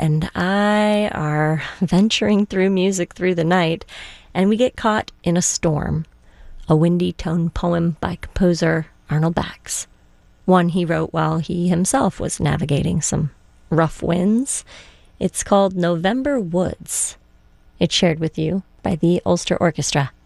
and I are venturing through music through the night, and we get caught in a storm. A windy tone poem by composer Arnold Bax. One he wrote while he himself was navigating some rough winds. It's called November Woods. It's shared with you by the Ulster Orchestra.